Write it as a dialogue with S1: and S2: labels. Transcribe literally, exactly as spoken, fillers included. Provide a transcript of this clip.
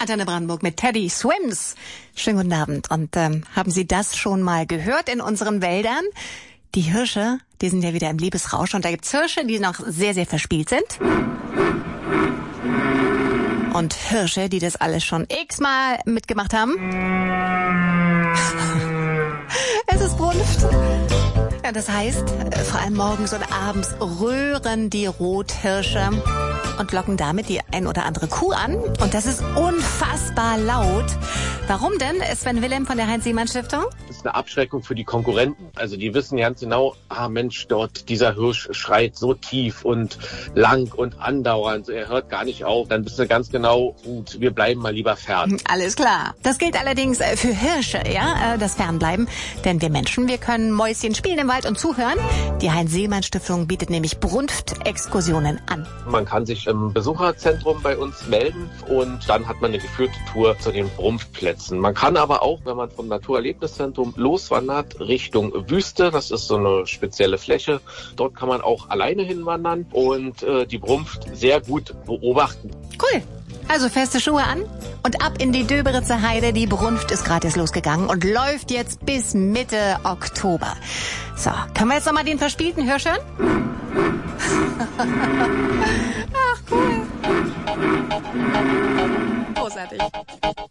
S1: Antenne Brandenburg mit Teddy Swims. Schönen guten Abend. Und ähm, haben Sie das schon mal gehört in unseren Wäldern? Die Hirsche, die sind ja wieder im Liebesrausch. Und da gibt's Hirsche, die noch sehr, sehr verspielt sind. Und Hirsche, die das alles schon x-mal mitgemacht haben. Es ist Brunft. Ja, das heißt, vor allem morgens und abends röhren die Rothirsche und locken damit die ein oder andere Kuh an. Und das ist unfassbar laut. Warum denn, Sven Wilhelm von der Heinz-Sielmann-Stiftung?
S2: Das ist eine Abschreckung für die Konkurrenten. Also die wissen ganz genau, ah Mensch, dort dieser Hirsch schreit so tief und lang und andauernd. Er hört gar nicht auf. Dann wissen sie ganz genau, gut, wir bleiben mal lieber fern.
S1: Alles klar. Das gilt allerdings für Hirsche, ja, das Fernbleiben. Denn wir Menschen, wir können Mäuschen spielen im Wald und zuhören. Die Heinz-Sielmann-Stiftung bietet nämlich Brunft-Exkursionen an.
S2: Man kann sich im Besucherzentrum bei uns melden und dann hat man eine geführte Tour zu den Brunftplätzen. Man kann aber auch, wenn man vom Naturerlebniszentrum loswandert, Richtung Wüste, das ist so eine spezielle Fläche, dort kann man auch alleine hinwandern und äh, die Brunft sehr gut beobachten.
S1: Cool. Also feste Schuhe an und ab in die Döberitzer Heide. Die Brunft ist gratis losgegangen und läuft jetzt bis Mitte Oktober. So, können wir jetzt nochmal den verspielten Hirsch hören? Ach, cool. Großartig.